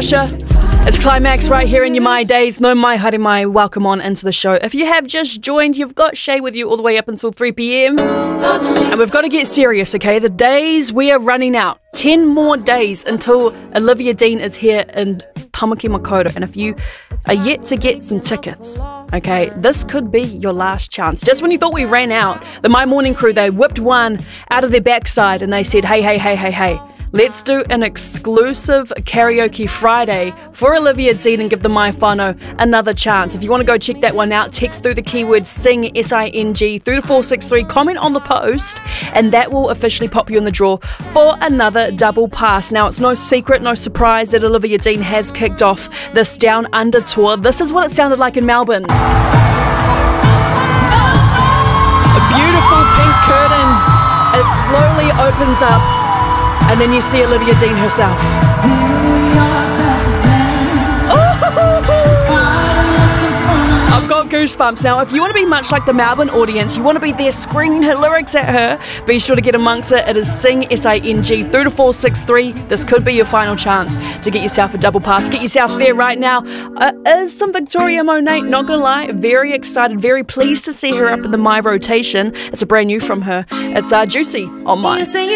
Natasha. It's Climax right here in your My Days. No mai, haere mai. Welcome on into the show. If you have just joined, you've got Shay with you all the way up until 3 p.m. And we've got to get serious, okay? The days, we are running out. 10 more days until Olivia Dean is here in Tamaki Makaurau. And if you are yet to get some tickets, okay, this could be your last chance. Just when you thought we ran out, the My Morning crew, they whipped one out of their backside and they said, hey. Let's do an exclusive karaoke Friday for Olivia Dean and give the My Whānau another chance. If you want to go check that one out, text through the keyword SING, S-I-N-G, through to 463, comment on the post, and that will officially pop you in the draw for another double pass. Now, it's no secret, no surprise that Olivia Dean has kicked off this Down Under tour. This is what it sounded like in Melbourne. A beautiful pink curtain. It slowly opens up. And then you see Olivia Dean herself. I've got goosebumps. Now, if you want to be much like the Melbourne audience, you want to be there screaming her lyrics at her, be sure to get amongst it. It is SING, S-I-N-G, through to 463. This could be your final chance to get yourself a double pass. Get yourself there right now. Is some Victoria Monet, not going to lie, very excited, very pleased to see her up in the My rotation. It's a brand new from her. It's Juicy on My.